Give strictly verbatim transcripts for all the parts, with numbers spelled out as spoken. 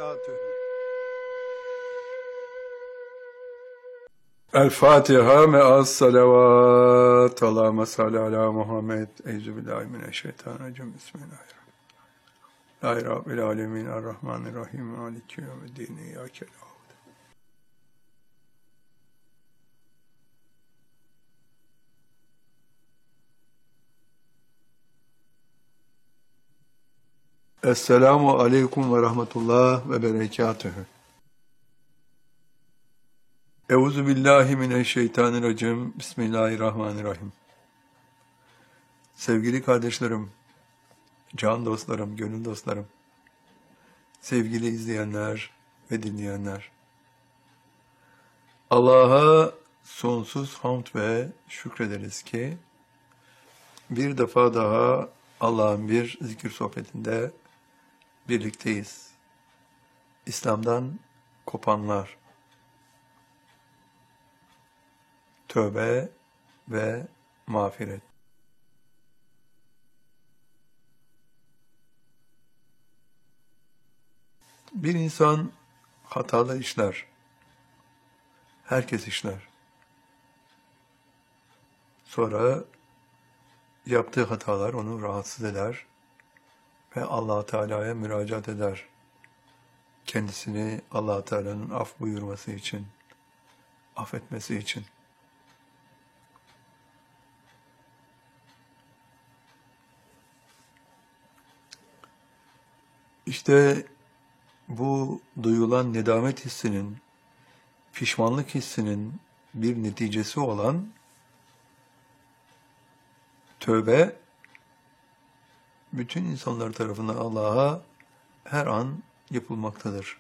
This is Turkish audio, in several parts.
berekatühü. El Fatiha me'as salavat. Allahümme salli ala Muhammed. Euzubillahimineşşeytanirracim. Bismillahirrahmanirrahim. La Rabbil alemin. Errahmanirrahim. Maliki yevmiddin. İyyâke na'budu. Esselamu aleyküm ve rahmetullah ve berekatühü. Euzubillahimineşşeytanirracim. Bismillahirrahmanirrahim. Sevgili kardeşlerim, can dostlarım, gönül dostlarım, sevgili izleyenler ve dinleyenler, Allah'a sonsuz hamd ve şükrederiz ki bir defa daha Allah'ın bir zikir sohbetinde birlikteyiz. İslam'dan kopanlar, tövbe ve mağfiret. Bir insan hatalı işler, herkes işler. Sonra yaptığı hatalar onu rahatsız eder ve Allah Teala'ya müracaat eder. Kendisini Allah Teala'nın af buyurması için, affetmesi için. İşte bu duyulan nedamet hissinin, pişmanlık hissinin bir neticesi olan tövbe, bütün insanlar tarafından Allah'a her an yapılmaktadır.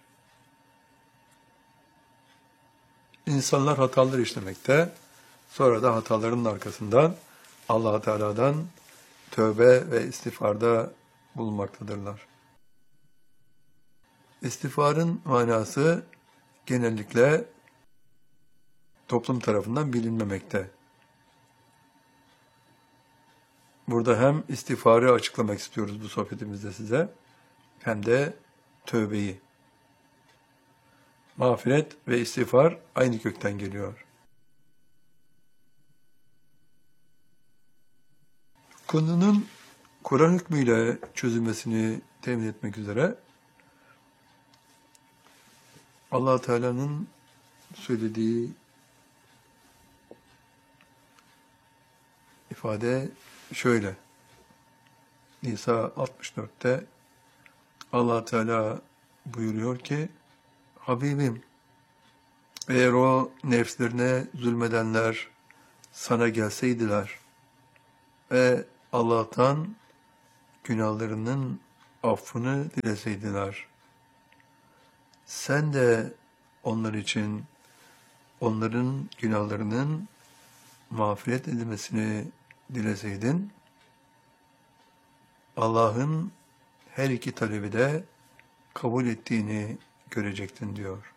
İnsanlar hatalar işlemekte, sonra da hatalarının arkasından Allah Teala'dan tövbe ve istiğfarda bulunmaktadırlar. İstiğfarın manası genellikle toplum tarafından bilinmemekte. Burada hem istiğfarı açıklamak istiyoruz bu sohbetimizde size, hem de tövbeyi. Mağfiret ve istiğfar aynı kökten geliyor. Konunun Kur'an hükmüyle çözülmesini temin etmek üzere Allah Teala'nın söylediği ifade şöyle. Nisa altmış dörtte Allah Teala buyuruyor ki, Habibim, eğer o nefslerine zulmedenler sana gelseydiler ve Allah'tan günahlarının affını dileseydiler, sen de onlar için onların günahlarının mağfiret edilmesini dileseydin, Allah'ın her iki talebi de kabul ettiğini görecektin diyor.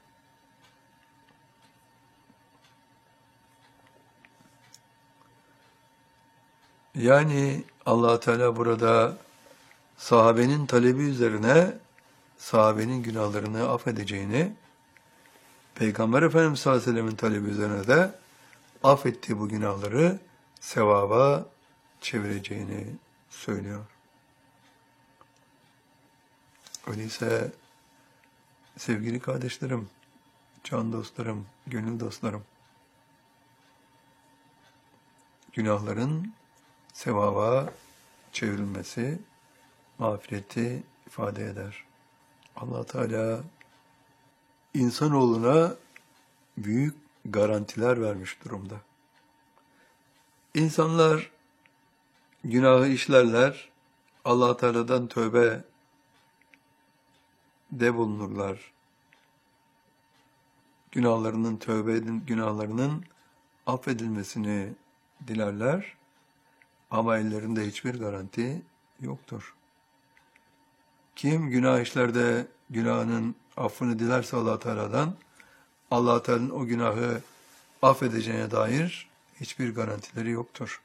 Yani Allah Teala burada sahabenin talebi üzerine sahabenin günahlarını affedeceğini, Peygamber Efendimiz sallallahu aleyhi ve sellem'in talebi üzerine de affettiği bu günahları sevaba çevireceğini söylüyor. Öyleyse sevgili kardeşlerim, can dostlarım, gönül dostlarım, günahların sevaba çevrilmesi mağfireti ifade eder. Allah Teala insanoğluna büyük garantiler vermiş durumda. İnsanlar günahı işlerler, Allah Teala'dan tövbe de bulunurlar. Günahlarının tövbe edin, günahlarının affedilmesini dilerler ama ellerinde hiçbir garanti yoktur. Kim günah işlerde günahının affını dilerse Allah Teala'dan, Allah Teala'nın o günahı affedeceğine dair hiçbir garantileri yoktur.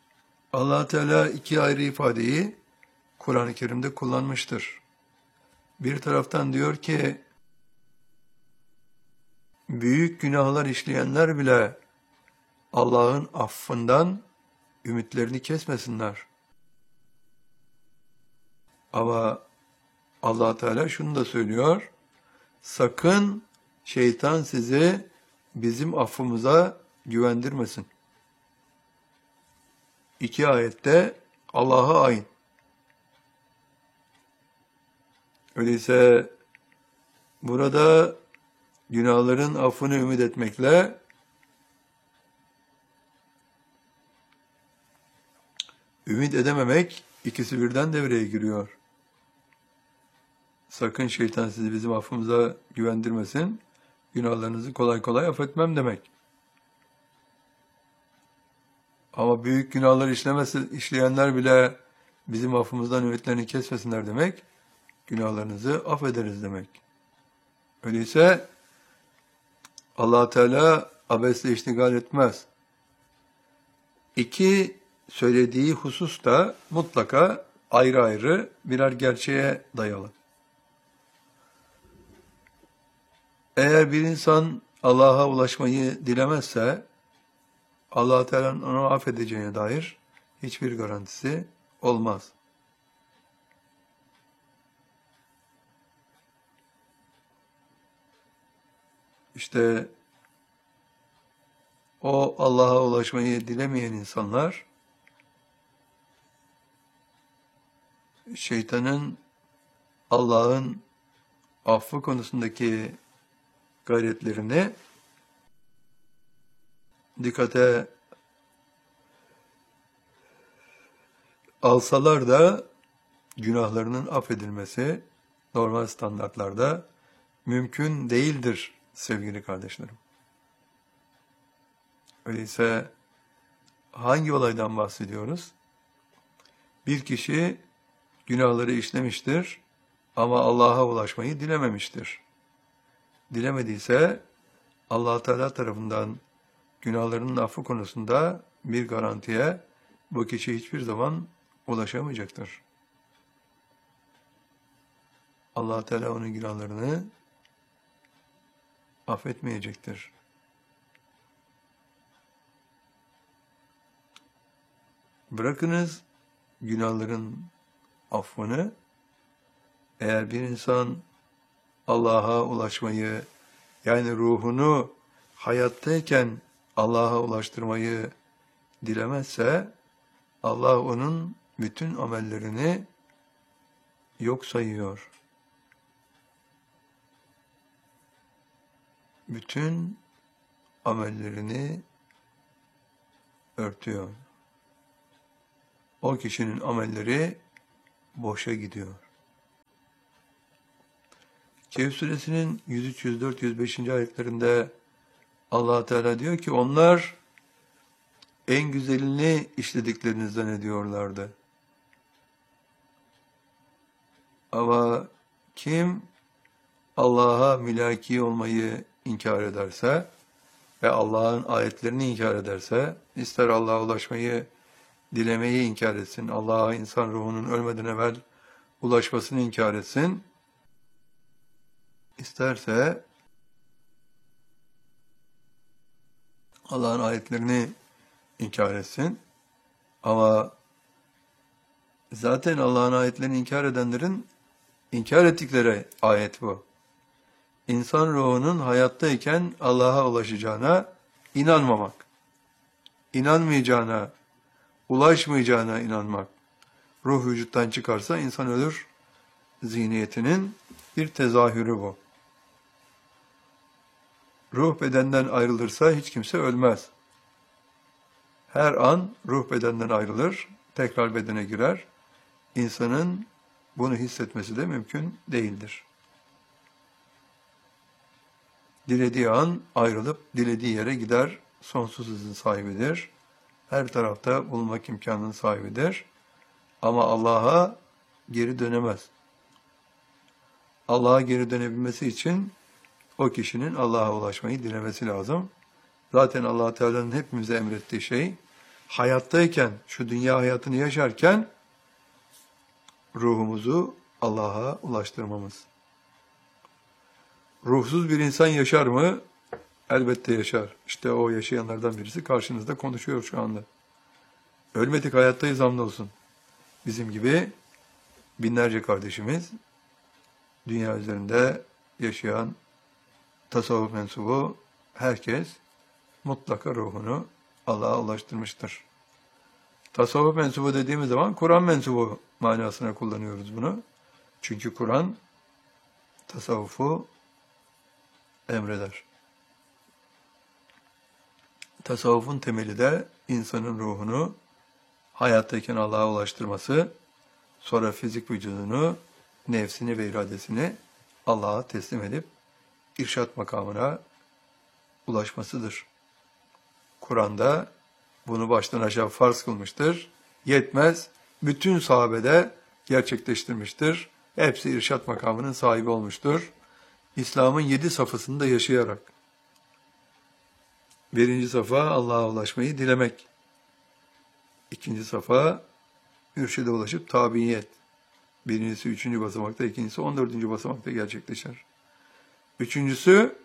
Allah Teala iki ayrı ifadeyi Kur'an-ı Kerim'de kullanmıştır. Bir taraftan diyor ki, büyük günahlar işleyenler bile Allah'ın affından ümitlerini kesmesinler. Ama Allah Teala şunu da söylüyor, sakın şeytan sizi bizim affımıza güvendirmesin. İki ayette Allah'a ait. Öyleyse burada günahların affını ümit etmekle ümit edememek ikisi birden devreye giriyor. Sakın şeytan sizi bizim affımıza güvendirmesin. Günahlarınızı kolay kolay affetmem demek. Ama büyük günahlar işlemesi, işleyenler bile bizim affımızdan ümitlerini kesmesinler demek. Günahlarınızı affederiz demek. Öyleyse Allah Teala abesle iştigal etmez. İki söylediği husus da mutlaka ayrı ayrı birer gerçeğe dayalı. Eğer bir insan Allah'a ulaşmayı dilemezse, Allah Teala'nın onu affedeceğine dair hiçbir garantisi olmaz. İşte o Allah'a ulaşmayı dilemeyen insanlar, şeytanın Allah'ın affı konusundaki gayretlerini dikkate alsalar da günahlarının affedilmesi normal standartlarda mümkün değildir sevgili kardeşlerim. Öyleyse hangi olaydan bahsediyoruz? Bir kişi günahları işlemiştir ama Allah'a ulaşmayı dilememiştir. Dilemediyse Allah Teala tarafından günahlarının affı konusunda bir garantiye bu kişi hiçbir zaman ulaşamayacaktır. Allah Teala onun günahlarını affetmeyecektir. Bırakınız günahların affını, eğer bir insan Allah'a ulaşmayı, yani ruhunu hayattayken Allah'a ulaştırmayı dilemezse, Allah onun bütün amellerini yok sayıyor. Bütün amellerini örtüyor. O kişinin amelleri boşa gidiyor. Kehf suresinin yüz üç, yüz dört, yüz beş. ayetlerinde Allah Teala diyor ki, onlar en güzelini işlediklerinizden ediyorlardı. Ama kim Allah'a mülaki olmayı inkar ederse ve Allah'ın ayetlerini inkar ederse, ister Allah'a ulaşmayı, dilemeyi inkar etsin, Allah'a insan ruhunun ölmeden evvel ulaşmasını inkar etsin, İsterse Allah'ın ayetlerini inkar etsin. Ama zaten Allah'ın ayetlerini inkar edenlerin inkar ettikleri ayet bu. İnsan ruhunun hayattayken Allah'a ulaşacağına inanmamak. İnanmayacağına, ulaşmayacağına inanmak. Ruh vücuttan çıkarsa insan ölür zihniyetinin bir tezahürü bu. Ruh bedenden ayrılırsa hiç kimse ölmez. Her an ruh bedenden ayrılır, tekrar bedene girer. İnsanın bunu hissetmesi de mümkün değildir. Dilediği an ayrılıp dilediği yere gider, sonsuz hızın sahibidir. Her tarafta bulunmak imkanının sahibidir. Ama Allah'a geri dönemez. Allah'a geri dönebilmesi için o kişinin Allah'a ulaşmayı dilemesi lazım. Zaten Allah Teala'nın hepimize emrettiği şey, hayattayken, şu dünya hayatını yaşarken ruhumuzu Allah'a ulaştırmamız. Ruhsuz bir insan yaşar mı? Elbette yaşar. İşte o yaşayanlardan birisi karşınızda konuşuyor şu anda. Ölmedik, hayattayız hamdolsun. Bizim gibi binlerce kardeşimiz dünya üzerinde yaşayan tasavvuf mensubu herkes mutlaka ruhunu Allah'a ulaştırmıştır. Tasavvuf mensubu dediğimiz zaman Kur'an mensubu manasına kullanıyoruz bunu. Çünkü Kur'an tasavvufu emreder. Tasavvufun temeli de insanın ruhunu hayattayken Allah'a ulaştırması, sonra fizik vücudunu, nefsini ve iradesini Allah'a teslim edip irşat makamına ulaşmasıdır. Kur'an'da bunu baştan aşağı farz kılmıştır. Yetmez, bütün sahabede gerçekleştirmiştir. Hepsi irşat makamının sahibi olmuştur. İslam'ın yedi safhasında yaşayarak. Birinci safa Allah'a ulaşmayı dilemek. İkinci safa mürşide ulaşıp tabiyet. Birincisi üçüncü basamakta, ikincisi on dördüncü basamakta gerçekleşir. Üçüncüsü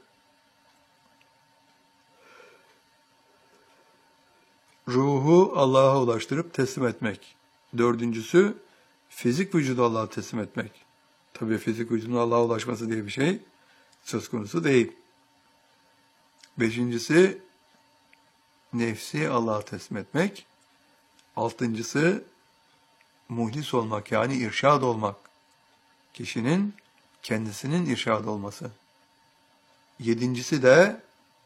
ruhu Allah'a ulaştırıp teslim etmek. Dördüncüsü fizik vücudu Allah'a teslim etmek. Tabii fizik vücudun Allah'a ulaşması diye bir şey söz konusu değil. Beşincisi nefsi Allah'a teslim etmek. Altıncısı muhlis olmak, yani irşad olmak. Kişinin kendisinin irşad olması. Yedincisi de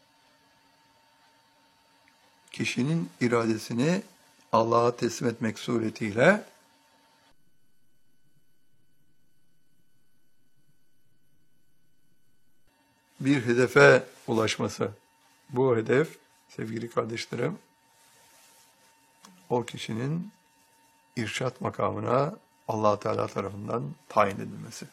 kişinin iradesini Allah'a teslim etmek suretiyle bir hedefe ulaşması. Bu hedef, sevgili kardeşlerim, o kişinin irşat makamına Allah Teala tarafından tayin edilmesi.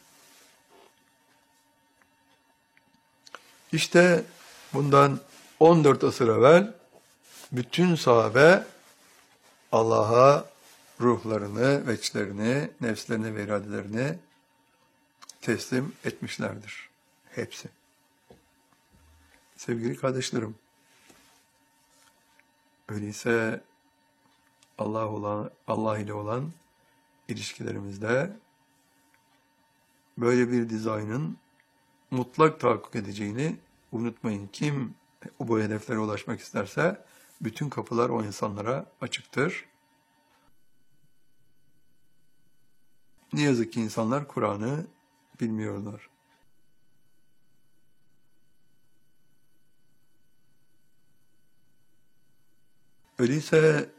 İşte bundan on dört asır evvel bütün sahabe Allah'a ruhlarını, veçlerini, nefslerini ve iradelerini teslim etmişlerdir. Hepsi. Sevgili kardeşlerim, öyleyse Allah olan, Allah ile olan ilişkilerimizde böyle bir dizaynın mutlak tahakkuk edeceğini unutmayın. Kim bu hedeflere ulaşmak isterse bütün kapılar o insanlara açıktır. Ne yazık ki insanlar Kur'an'ı bilmiyorlar. Öyleyse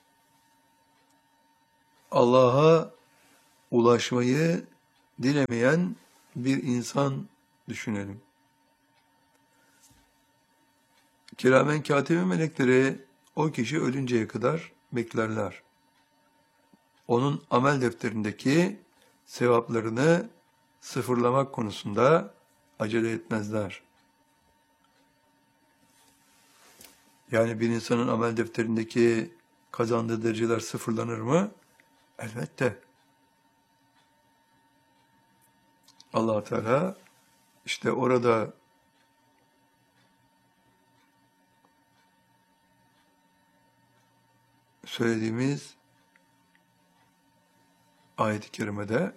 Allah'a ulaşmayı dilemeyen bir insan düşünelim. Kiramen katibi melekleri o kişi ölünceye kadar beklerler. Onun amel defterindeki sevaplarını sıfırlamak konusunda acele etmezler. Yani bir insanın amel defterindeki kazandığı dereceler sıfırlanır mı? Elbette. Allah Teala işte orada söylediğimiz ayet-i kerimede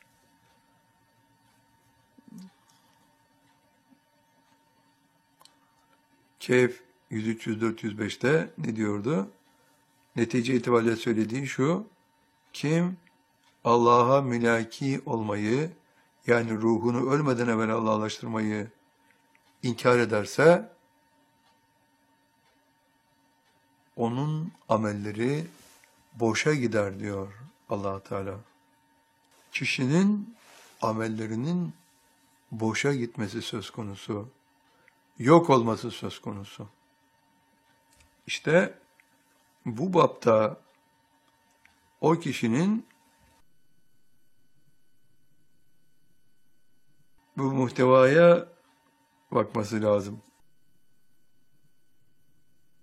Kehf yüz üç, yüz dört, yüz beşte ne diyordu? Netice itibariyle söylediği şu: kim Allah'a mülaki olmayı, yani ruhunu ölmeden evvel Allah'laştırmayı inkar ederse onun amelleri boşa gider diyor Allah Teala. Kişinin amellerinin boşa gitmesi söz konusu, yok olması söz konusu. İşte bu bapta o kişinin bu muhtevaya bakması lazım.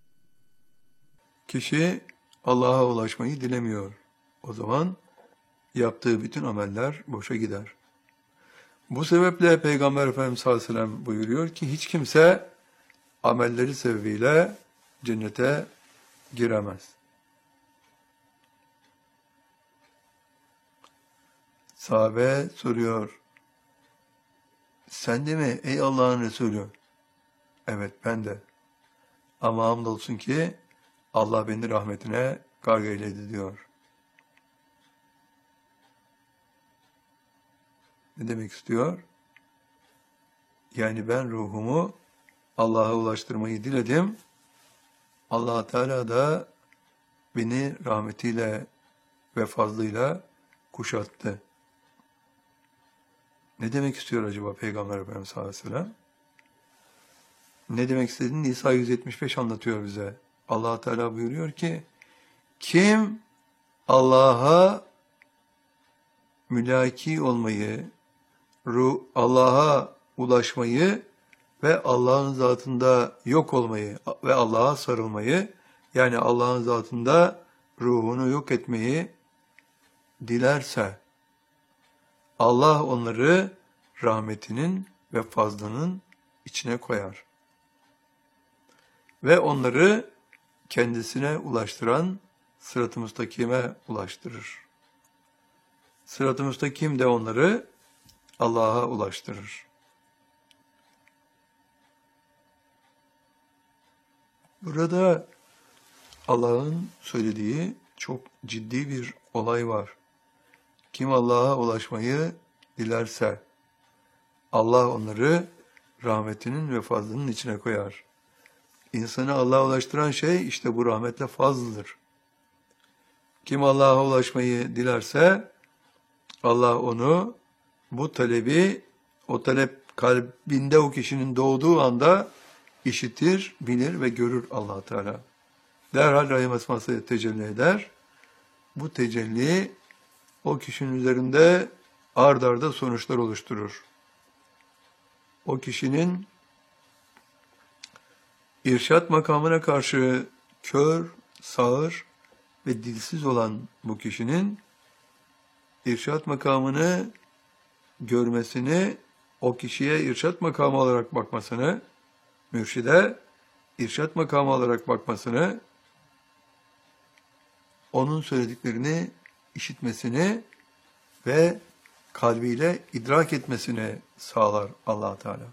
Kişi Allah'a ulaşmayı dilemiyor. O zaman yaptığı bütün ameller boşa gider. Bu sebeple Peygamber Efendimiz sallallahu aleyhi ve sellem buyuruyor ki hiç kimse amelleri sebebiyle cennete giremez. Sahabe soruyor, sen de mi ey Allah'ın Resulü? Evet ben de. Ama hamdolsun ki Allah beni rahmetine garg eyledi diyor. Ne demek istiyor? Yani ben ruhumu Allah'a ulaştırmayı diledim. Allah Teala da beni rahmetiyle ve fazlıyla kuşattı. Ne demek istiyor acaba Peygamber Efendimiz sallallahu aleyhi ve sellem? Ne demek istediğini Nisa yüz yetmiş beş anlatıyor bize. Allah Teala buyuruyor ki, kim Allah'a mülaki olmayı, Allah'a ulaşmayı ve Allah'ın zatında yok olmayı ve Allah'a sarılmayı, yani Allah'ın zatında ruhunu yok etmeyi dilerse, Allah onları rahmetinin ve fazlının içine koyar. Ve onları kendisine ulaştıran sırat-ı müstakime ulaştırır. Sırat-ı müstakim de onları Allah'a ulaştırır. Burada Allah'ın söylediği çok ciddi bir olay var. Kim Allah'a ulaşmayı dilerse, Allah onları rahmetinin ve fazlının içine koyar. İnsanı Allah'a ulaştıran şey işte bu rahmetle fazlıdır. Kim Allah'a ulaşmayı dilerse, Allah onu, bu talebi, o talep kalbinde o kişinin doğduğu anda işitir, bilir ve görür Allah Teala. Derhal rahim esması tecelli eder. Bu tecelli o kişinin üzerinde ard arda sonuçlar oluşturur. O kişinin irşat makamına karşı kör, sağır ve dilsiz olan bu kişinin irşat makamını görmesini, o kişiye irşat makamı olarak bakmasını, mürşide irşat makamı olarak bakmasını, onun söylediklerini işitmesini ve kalbiyle idrak etmesini sağlar Allah Teala.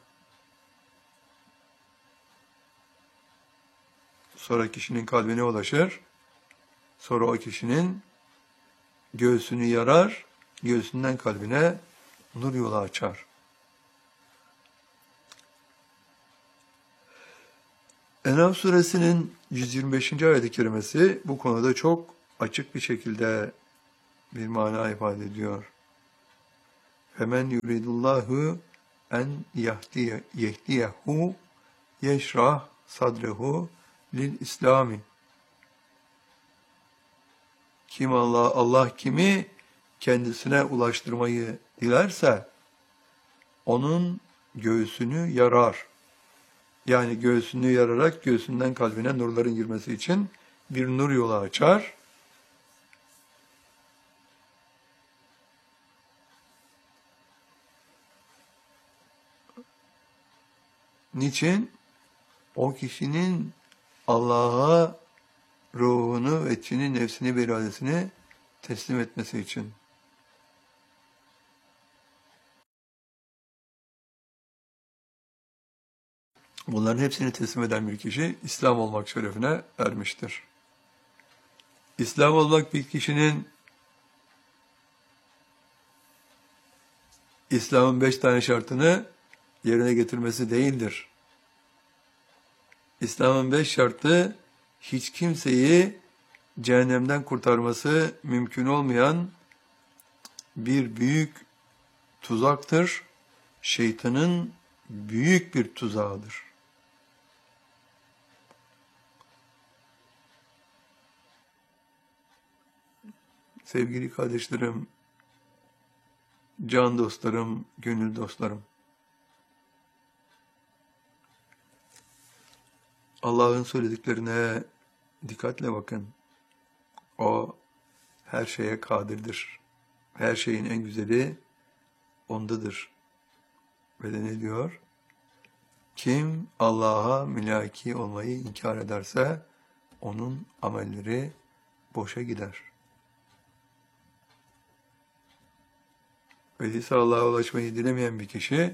Sonra kişinin kalbine ulaşır, sonra o kişinin göğsünü yarar, göğsünden kalbine nur yolu açar. En'am suresinin yüz yirmi beşinci ayet-i kerimesi bu konuda çok açık bir şekilde bir mana ifade ediyor. Femen yuridullahu en yahdiye yehdiyehu yeşrah sadrehu lil İslami. Kim Allah Allah kimi kendisine ulaştırmayı dilerse onun göğsünü yarar. Yani göğsünü yararak göğsünden kalbine nurların girmesi için bir nur yolu açar. Niçin? O kişinin Allah'a ruhunu, etçini, nefsini ve iradesini teslim etmesi için. Bunların hepsini teslim eden bir kişi İslam olmak şerefine ermiştir. İslam olmak bir kişinin İslam'ın beş tane şartını yerine getirmesi değildir. İslam'ın beş şartı hiç kimseyi cehennemden kurtarması mümkün olmayan bir büyük tuzaktır. Şeytanın büyük bir tuzağıdır. Sevgili kardeşlerim, can dostlarım, gönül dostlarım, Allah'ın söylediklerine dikkatle bakın. O her şeye kadirdir. Her şeyin en güzeli ondadır. Ve de ne diyor? Kim Allah'a mülaki olmayı inkar ederse onun amelleri boşa gider. Öyleyse Allah'a ulaşmayı dilemeyen bir kişi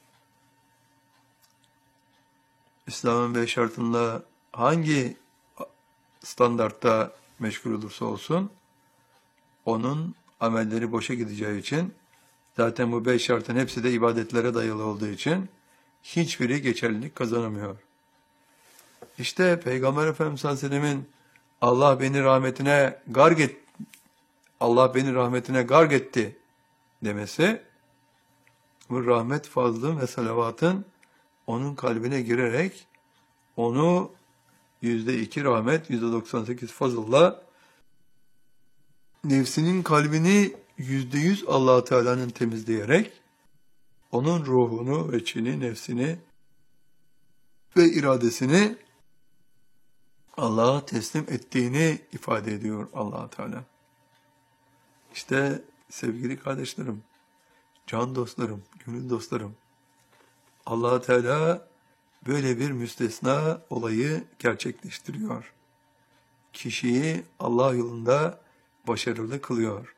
İslam'ın beş şartında hangi standartta meşgul olursa olsun onun amelleri boşa gideceği için, zaten bu beş şartın hepsi de ibadetlere dayalı olduğu için hiçbiri geçerlilik kazanamıyor. İşte Peygamber Efendimiz sallallahu aleyhi ve sellemin Allah beni rahmetine garg et, Allah beni rahmetine garg etti demesi, bu rahmet fazlın ve salavatın onun kalbine girerek onu yüzde iki rahmet, yüzde doksan sekiz fazılla nefsinin kalbini yüzde yüz Allah-u Teala'nın temizleyerek onun ruhunu ve içini, nefsini ve iradesini Allah'a teslim ettiğini ifade ediyor Allah-u Teala. İşte sevgili kardeşlerim, can dostlarım, gönül dostlarım, Allah-u Teala böyle bir müstesna olayı gerçekleştiriyor. Kişiyi Allah yolunda başarılı kılıyor.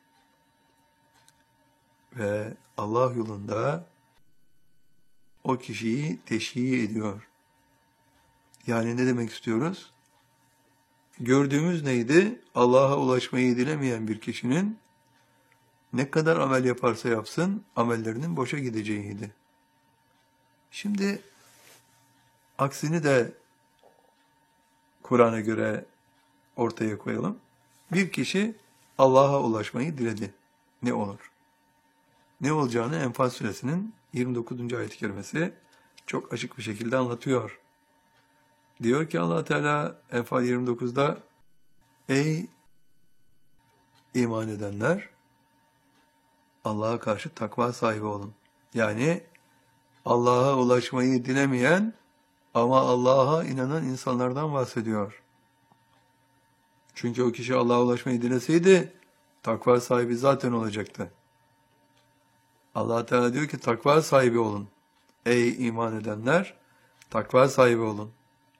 Ve Allah yolunda o kişiyi teşhir ediyor. Yani ne demek istiyoruz? Gördüğümüz neydi? Allah'a ulaşmayı dilemeyen bir kişinin ne kadar amel yaparsa yapsın amellerinin boşa gideceğiydi. Şimdi aksini de Kur'an'a göre ortaya koyalım. Bir kişi Allah'a ulaşmayı diledi. Ne olur? Ne olacağını Enfal suresinin yirmi dokuzuncu ayet-i kerimesi çok açık bir şekilde anlatıyor. Diyor ki Allah Teala Enfal yirmi dokuzda ey iman edenler Allah'a karşı takva sahibi olun. Yani Allah'a ulaşmayı dilemeyen ama Allah'a inanan insanlardan bahsediyor. Çünkü o kişi Allah'a ulaşmayı dileseydi takva sahibi zaten olacaktı. Allah Teala diyor ki takva sahibi olun. Ey iman edenler takva sahibi olun.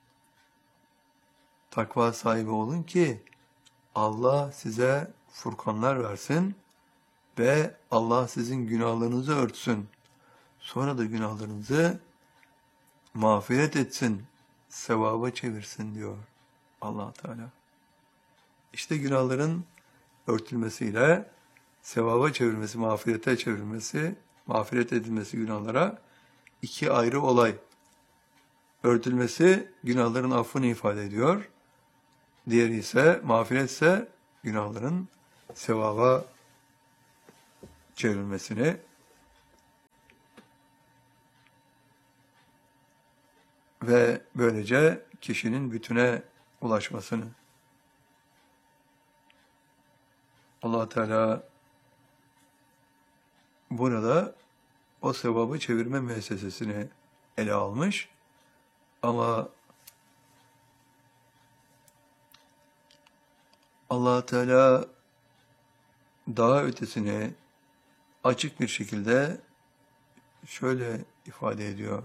Takva sahibi olun ki Allah size furkanlar versin ve Allah sizin günahlarınızı örtsün. Sonra da günahlarınızı mağfiret etsin, sevaba çevirsin diyor Allah Teala. İşte günahların örtülmesiyle sevaba çevirmesi, mağfirete çevirmesi, mağfiret edilmesi günahlara iki ayrı olay. Örtülmesi günahların affını ifade ediyor. Diğeri ise mağfiret ise günahların sevaba çevrilmesini ve böylece kişinin bütüne ulaşmasını. Allah Teala burada o sevabı çevirme müessesesini ele almış ama Allah Teala daha ötesini açık bir şekilde şöyle ifade ediyor.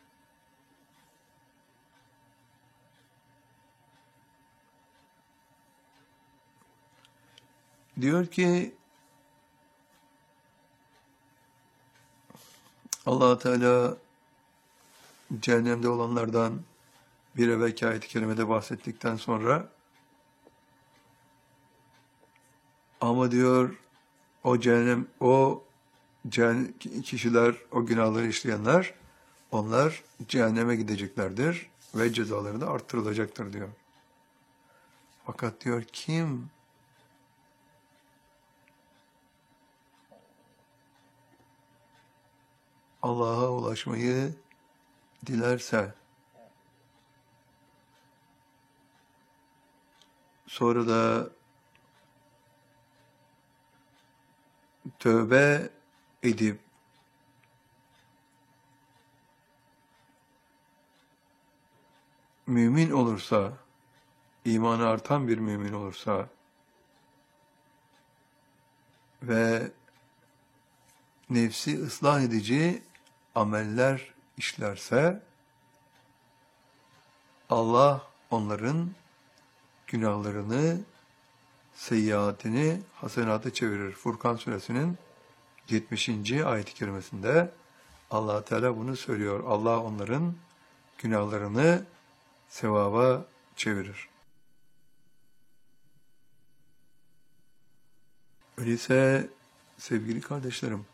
Diyor ki Allah Teala cehennemde olanlardan bir evvelki ayet-i kerimede bahsettikten sonra ama diyor o cehennem o cehennem, kişiler, o günahları işleyenler onlar cehenneme gideceklerdir ve cezaları da arttırılacaktır diyor. Fakat diyor kim Allah'a ulaşmayı dilerse sonra da tövbe edip mümin olursa, imanı artan bir mümin olursa ve nefsi ıslah edici ameller işlerse Allah onların günahlarını, seyyiatini hasenata çevirir. Furkan suresinin yetmişinci ayet-i kerimesinde Allah Teala bunu söylüyor. Allah onların günahlarını sevaba çevirir. Öyleyse sevgili kardeşlerim,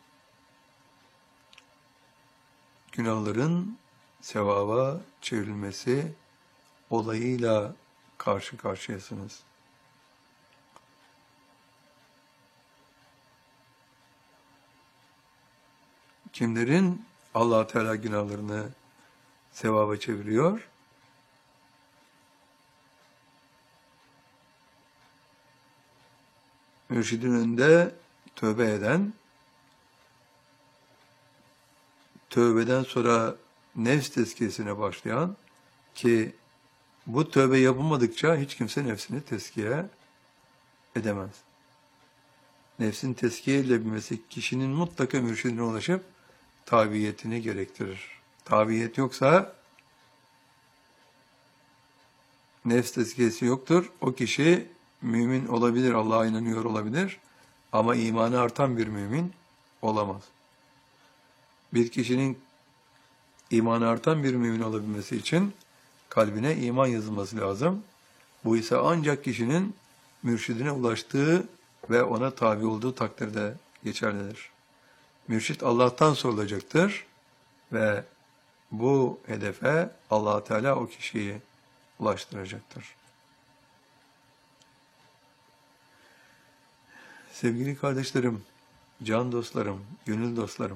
günahların sevaba çevrilmesi olayıyla karşı karşıyasınız. Kimlerin Allah Teala günahlarını sevaba çeviriyor? Mürşidin önünde tövbe eden, tövbeden sonra nefs tezkiyesine başlayan, ki bu tövbe yapılmadıkça hiç kimse nefsini tezkiye edemez. Nefsin tezkiye edilebilmesi kişinin mutlaka mürşidine ulaşıp tabiyetini gerektirir. Tabiyet yoksa, nefs tezkiyesi yoktur. O kişi mümin olabilir, Allah'a inanıyor olabilir ama imanı artan bir mümin olamaz. Bir kişinin imanı artan bir mümin olabilmesi için kalbine iman yazılması lazım. Bu ise ancak kişinin mürşidine ulaştığı ve ona tabi olduğu takdirde geçerlidir. Mürşid Allah'tan sorulacaktır ve bu hedefe Allah Teala o kişiyi ulaştıracaktır. Sevgili kardeşlerim, can dostlarım, gönül dostlarım,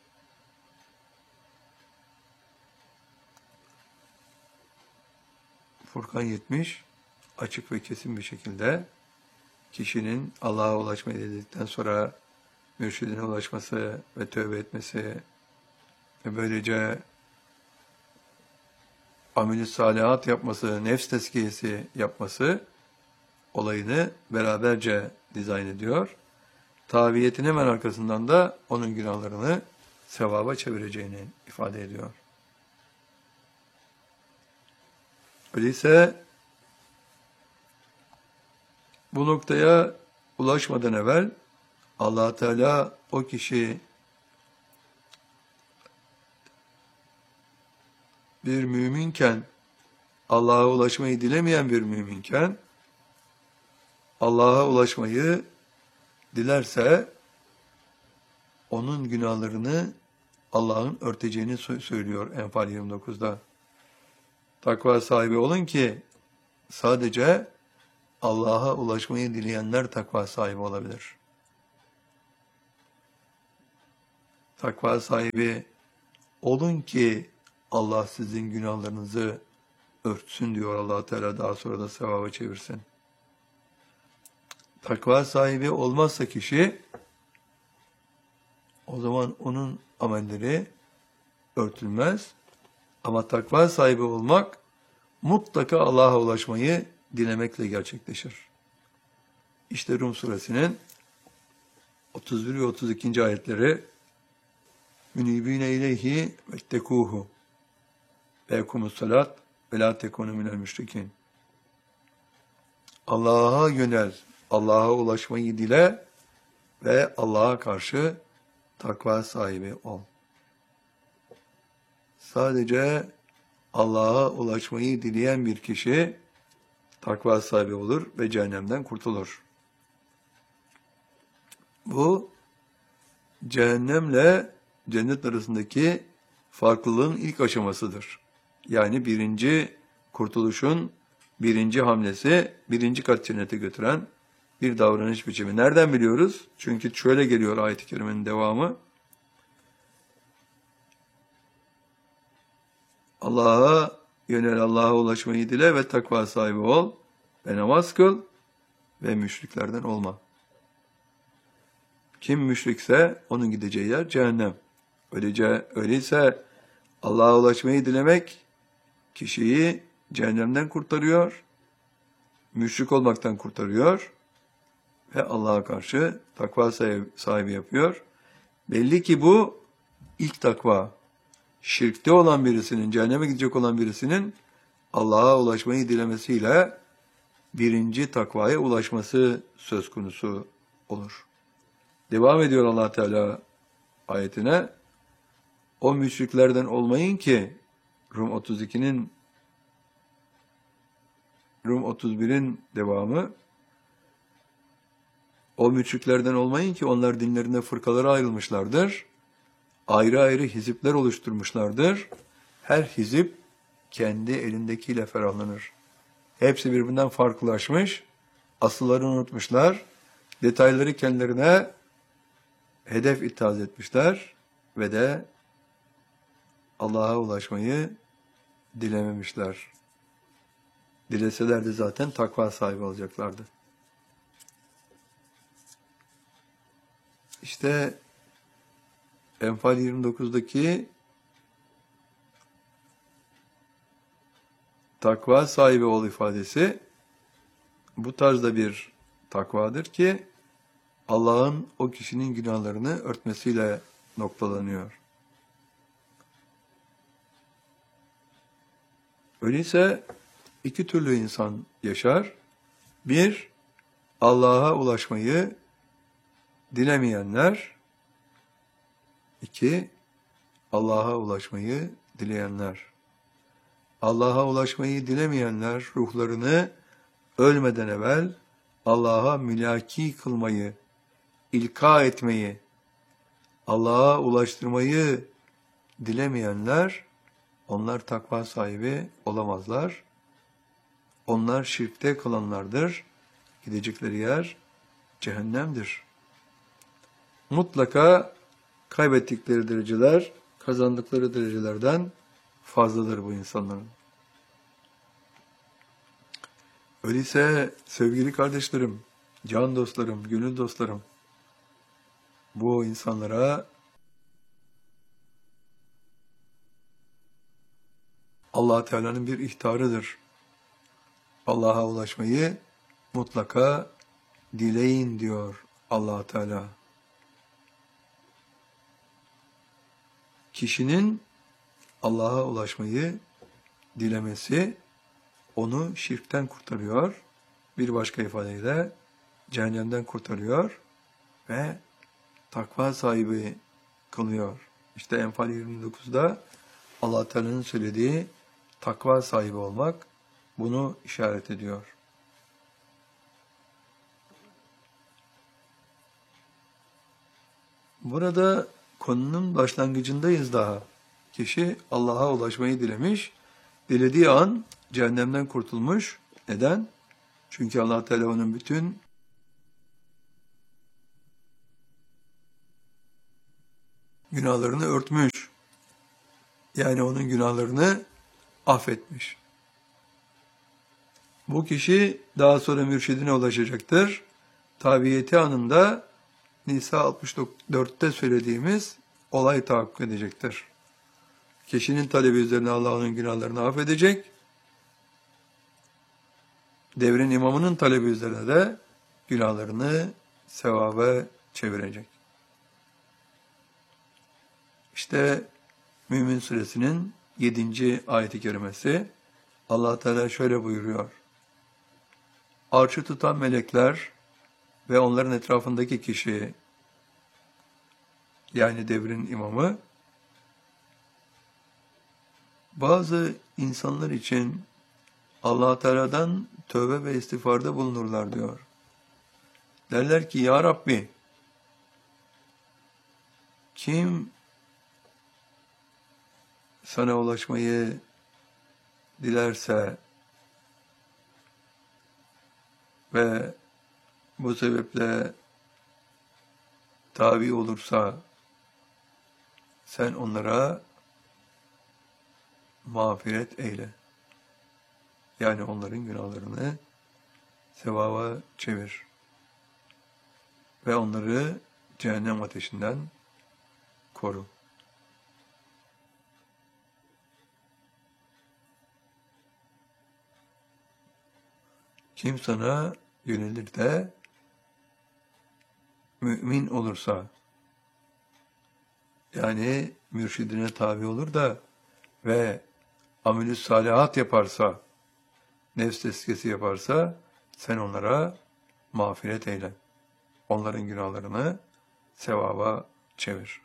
Furkan yetmiş açık ve kesin bir şekilde kişinin Allah'a ulaşmayı dedikten sonra mürşidine ulaşması ve tövbe etmesi ve böylece amel-i salihat yapması, nefs tezkiyesi yapması olayını beraberce dizayn ediyor. Tabiyetin hemen arkasından da onun günahlarını sevaba çevireceğini ifade ediyor. Öyleyse bu noktaya ulaşmadan evvel Allah Teala o kişi bir müminken, Allah'a ulaşmayı dilemeyen bir müminken, Allah'a ulaşmayı dilerse onun günahlarını Allah'ın örteceğini söylüyor Enfal yirmi dokuzda. Takva sahibi olun ki sadece Allah'a ulaşmayı dileyenler takva sahibi olabilir. Takva sahibi olun ki Allah sizin günahlarınızı örtsün diyor Allah Teala, daha sonra da sevaba çevirsin. Takva sahibi olmazsa kişi, o zaman onun amelleri örtülmez. Ama takva sahibi olmak mutlaka Allah'a ulaşmayı dilemekle gerçekleşir. İşte Rum suresinin otuz bir ve otuz ikinci ayetleri: Münibine ileyhi vettekuhu ve ekumus salat ve la tekunu minel müşrikin. Allah'a yönel, Allah'a ulaşmayı dile ve Allah'a karşı takva sahibi ol. Sadece Allah'a ulaşmayı dileyen bir kişi takva sahibi olur ve cehennemden kurtulur. Bu, cehennemle cennet arasındaki farklılığın ilk aşamasıdır. Yani birinci kurtuluşun birinci hamlesi, birinci kat cennete götüren bir davranış biçimi. Nereden biliyoruz? Çünkü şöyle geliyor ayet-i kerimenin devamı: Allah'a yönel, Allah'a ulaşmayı dile ve takva sahibi ol ve namaz kıl ve müşriklerden olma. Kim müşrikse onun gideceği yer cehennem. Öylece, öyleyse Allah'a ulaşmayı dilemek kişiyi cehennemden kurtarıyor, müşrik olmaktan kurtarıyor ve Allah'a karşı takva sahibi yapıyor. Belli ki bu ilk takva. Şirkte olan birisinin, cehenneme gidecek olan birisinin Allah'a ulaşmayı dilemesiyle birinci takvaya ulaşması söz konusu olur. Devam ediyor Allah Teala ayetine. O müşriklerden olmayın ki Rum otuz ikinin Rum otuz birin devamı. O müşriklerden olmayın ki onlar dinlerinde fırkalara ayrılmışlardır. Ayrı ayrı hizipler oluşturmuşlardır. Her hizip kendi elindekiyle ferahlanır. Hepsi birbirinden farklılaşmış, asıllarını unutmuşlar, detayları kendilerine hedef ithaz etmişler ve de Allah'a ulaşmayı dilememişler. Dileselerdi zaten takva sahibi olacaklardı. İşte Enfal yirmi dokuzdaki takva sahibi ol ifadesi bu tarzda bir takvadır ki Allah'ın o kişinin günahlarını örtmesiyle noktalanıyor. Öyleyse iki türlü insan yaşar. Bir, Allah'a ulaşmayı dilemeyenler. İki, Allah'a ulaşmayı dileyenler. Allah'a ulaşmayı dilemeyenler ruhlarını ölmeden evvel Allah'a mülaki kılmayı, ilka etmeyi, Allah'a ulaştırmayı dilemeyenler, onlar takva sahibi olamazlar. Onlar şirkte kalanlardır. Gidecekleri yer cehennemdir. Mutlaka kaybettikleri dereceler, kazandıkları derecelerden fazladır bu insanların. Öyleyse sevgili kardeşlerim, can dostlarım, gönül dostlarım, bu insanlara Allah Teala'nın bir ihtarıdır. Allah'a ulaşmayı mutlaka dileyin diyor Allah Teala. Kişinin Allah'a ulaşmayı dilemesi onu şirkten kurtarıyor. Bir başka ifadeyle cehennemden kurtarıyor ve takva sahibi kılıyor. İşte Enfal yirmi dokuzda Allah Teala'nın söylediği takva sahibi olmak bunu işaret ediyor. Burada konunun başlangıcındayız daha. Kişi Allah'a ulaşmayı dilemiş, dilediği an cehennemden kurtulmuş. Neden? Çünkü Allah Teala onun bütün günahlarını örtmüş. Yani onun günahlarını affetmiş. Bu kişi daha sonra mürşidine ulaşacaktır. Tabiyeti anında Nisa altmış dörtte söylediğimiz olay tahakkuk edecektir. Kişinin talebi üzerine Allah onun günahlarını affedecek. Devrin imamının talebi üzerine de günahlarını sevaba çevirecek. İşte Mümin Suresinin yedinci ayet-i kerimesi Allah Teala şöyle buyuruyor. Arşı tutan melekler ve onların etrafındaki kişi, yani devrin imamı, bazı insanlar için Allah Teala'dan tövbe ve istiğfarda bulunurlar diyor. Derler ki ya Rabbi, kim sana ulaşmayı dilerse ve bu sebeple tabi olursa sen onlara mağfiret eyle. Yani onların günahlarını sevaba çevir. Ve onları cehennem ateşinden koru. Kim sana yönelir de mümin olursa, yani mürşidine tabi olur da ve amelü salihat yaparsa, nefs tezkiyesi yaparsa sen onlara mağfiret eyle. Onların günahlarını sevaba çevir.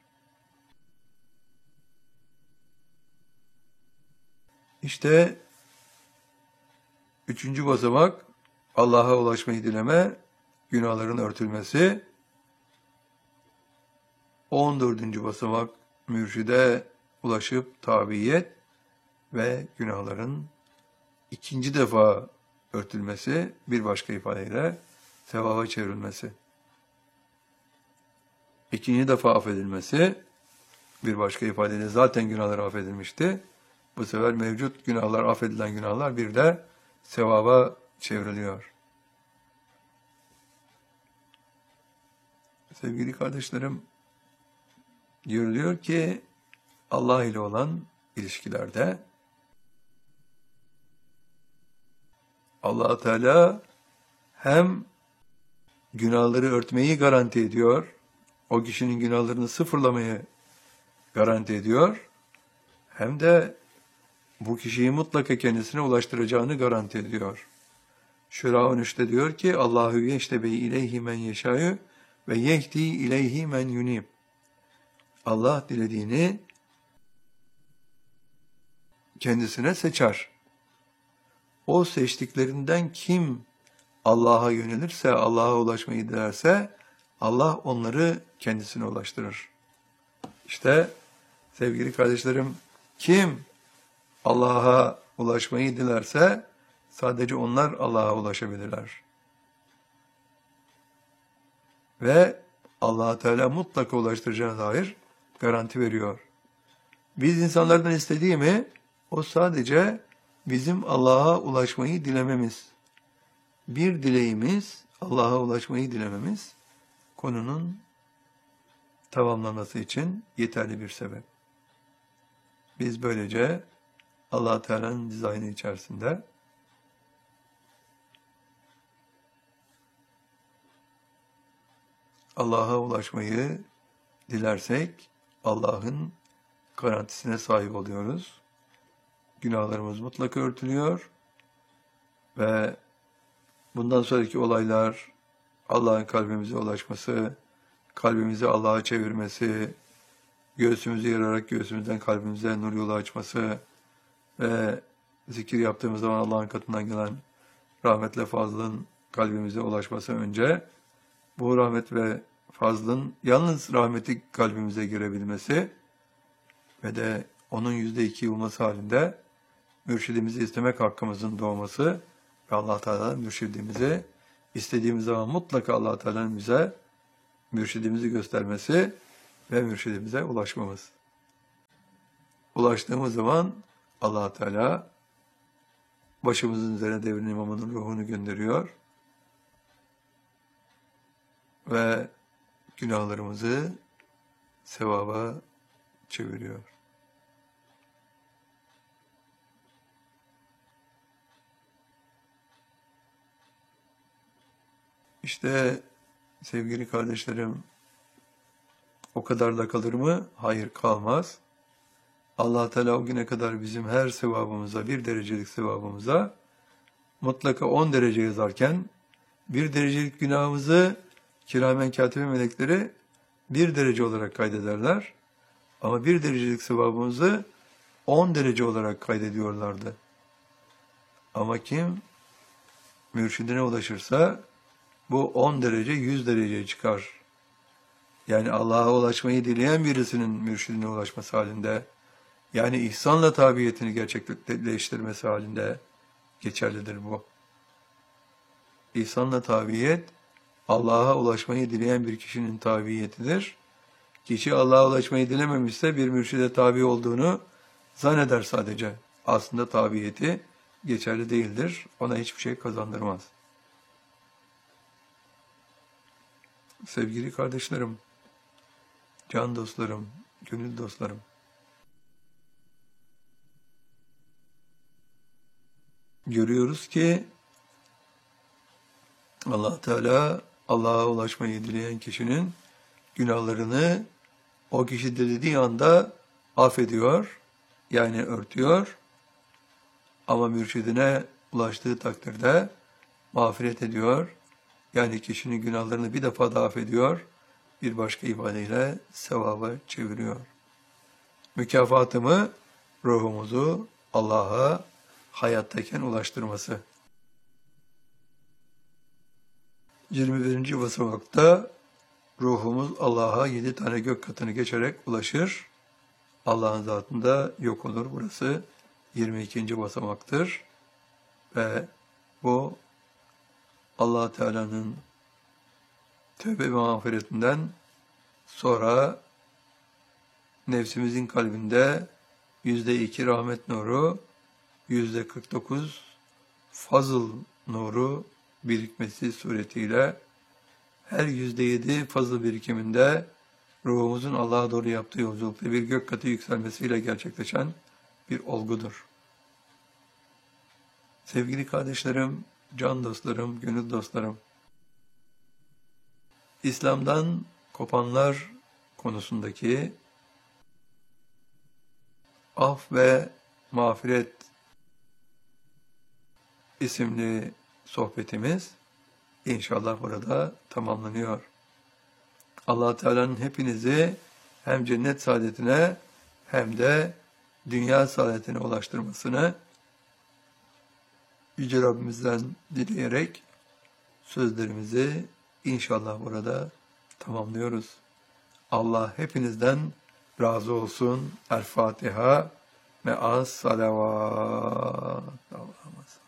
İşte üçüncü basamak Allah'a ulaşmayı dileme, günahların örtülmesi. On dördüncü basamak mürşide ulaşıp tabiyet ve günahların ikinci defa örtülmesi, bir başka ifadeyle sevaba çevrilmesi. İkinci defa affedilmesi, bir başka ifadeyle zaten günahları affedilmişti. Bu sefer mevcut günahlar, affedilen günahlar bir de sevaba çevriliyor. Sevgili kardeşlerim, görülüyor ki Allah ile olan ilişkilerde Allah Teala hem günahları örtmeyi garanti ediyor, o kişinin günahlarını sıfırlamayı garanti ediyor, hem de bu kişiyi mutlaka kendisine ulaştıracağını garanti ediyor. Şura on üçte diyor ki Allahu yeştebi ileyhi men yeşâ'yu ve yehdi ileyhi men yunib. Allah dilediğini kendisine seçer. O seçtiklerinden kim Allah'a yönelirse, Allah'a ulaşmayı dilerse Allah onları kendisine ulaştırır. İşte sevgili kardeşlerim, kim Allah'a ulaşmayı dilerse sadece onlar Allah'a ulaşabilirler. Ve Allah Teala mutlaka ulaştıracağına dair garanti veriyor. Biz insanlardan istediği mi? O sadece bizim Allah'a ulaşmayı dilememiz. Bir dileğimiz, Allah'a ulaşmayı dilememiz, konunun tamamlanması için yeterli bir sebep. Biz böylece Allah Teala'nın dizaynı içerisinde Allah'a ulaşmayı dilersek Allah'ın garantisine sahip oluyoruz. Günahlarımız mutlaka örtülüyor ve bundan sonraki olaylar, Allah'ın kalbimize ulaşması, kalbimizi Allah'a çevirmesi, göğsümüzü yararak göğsümüzden kalbimize nur yolu açması ve zikir yaptığımız zaman Allah'ın katından gelen rahmetle fazlın kalbimize ulaşması önce, bu rahmet ve fazlın yalnız rahmeti kalbimize girebilmesi ve de onun yüzde iki olması halinde mürşidimizi istemek hakkımızın doğması ve Allah Teala'nın mürşidimizi istediğimiz zaman mutlaka Allah Teala'nın bize mürşidimizi göstermesi ve mürşidimize ulaşmamız. Ulaştığımız zaman Allah Teala başımızın üzerine devrin imamının ruhunu gönderiyor ve günahlarımızı sevaba çeviriyor. İşte sevgili kardeşlerim, o kadar da kalır mı? Hayır, kalmaz. Allah Teala o güne kadar bizim her sevabımıza, bir derecelik sevabımıza mutlaka on derece yazarken, bir derecelik günahımızı kiramen katibe melekleri bir derece olarak kaydederler. Ama bir derecelik sevabımızı on derece olarak kaydediyorlardı. Ama kim mürşidine ulaşırsa bu on derece yüz dereceye çıkar. Yani Allah'a ulaşmayı dileyen birisinin mürşidine ulaşması halinde, yani ihsanla tabiyetini gerçekleştirmesi halinde geçerlidir bu. İhsanla tabiyet, Allah'a ulaşmayı dileyen bir kişinin tabiyetidir. Kişi Allah'a ulaşmayı dilememişse bir mürşide tabi olduğunu zanneder sadece. Aslında tabiyeti geçerli değildir. Ona hiçbir şey kazandırmaz. Sevgili kardeşlerim, can dostlarım, gönül dostlarım, görüyoruz ki Allah Teala Allah'a ulaşmayı dileyen kişinin günahlarını O kişi dilediği anda affediyor, yani örtüyor. Ama mürşidine ulaştığı takdirde mağfiret ediyor. Yani kişinin günahlarını bir defa daha affediyor. Bir başka ifadeyle sevaba çeviriyor. Mükafatımı ruhumuzu Allah'a hayattayken ulaştırması. yirmi birinci basamakta ruhumuz Allah'a yedi tane gök katını geçerek ulaşır. Allah'ın zatında yok olur. Burası yirmi ikinci basamaktır. Ve bu Allah Teala'nın tövbe ve mağfiretinden sonra nefsimizin kalbinde yüzde iki rahmet nuru, yüzde kırk dokuz fazıl nuru birikmesi suretiyle her yüzde yedi fazıl birikiminde ruhumuzun Allah'a doğru yaptığı yolculukta bir gök katı yükselmesiyle gerçekleşen bir olgudur. Sevgili kardeşlerim, can dostlarım, gönül dostlarım, İslam'dan kopanlar konusundaki af ve mağfiret isimli sohbetimiz inşallah burada tamamlanıyor. Allah Teala'nın hepinizi hem cennet saadetine hem de dünya saadetine ulaştırmasını Yüce Rabbimizden dileyerek sözlerimizi inşallah burada tamamlıyoruz. Allah hepinizden razı olsun. El Fatiha. Me'as salavat. Allah'ım.